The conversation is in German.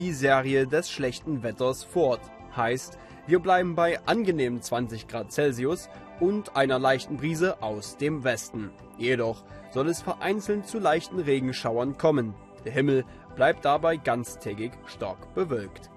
die Serie des schlechten Wetters fort. Heißt, wir bleiben bei angenehmen 20 Grad Celsius und einer leichten Brise aus dem Westen. Jedoch soll es vereinzelt zu leichten Regenschauern kommen. Der Himmel bleibt dabei ganztägig stark bewölkt.